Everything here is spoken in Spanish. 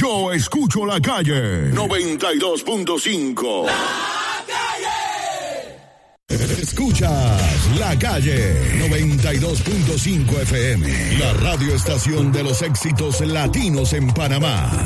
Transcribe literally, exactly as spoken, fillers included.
Yo escucho la calle. noventa y dos punto cinco. La calle. Escuchas La Calle noventa y dos punto cinco F M. La radioestación de los éxitos latinos en Panamá.